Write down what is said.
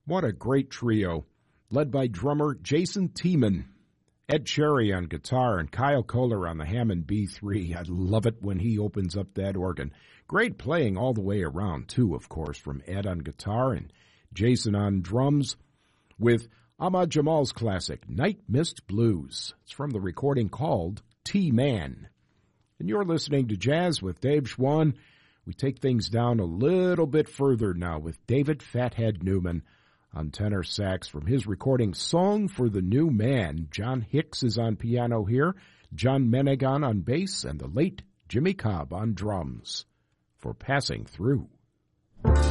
What a great trio, led by drummer Jason Tiemann, Ed Cherry on guitar, and Kyle Kohler on the Hammond B3. I love it when he opens up that organ. Great playing all the way around, too, of course, from Ed on guitar and Jason on drums with Ahmad Jamal's classic, Night Mist Blues. It's from the recording called T-Man. And you're listening to Jazz with Dave Schwann. We take things down a little bit further now with David Fathead Newman on tenor sax from his recording Song for the New Man. John Hicks is on piano here, John Menegan on bass, and the late Jimmy Cobb on drums for Passing Through.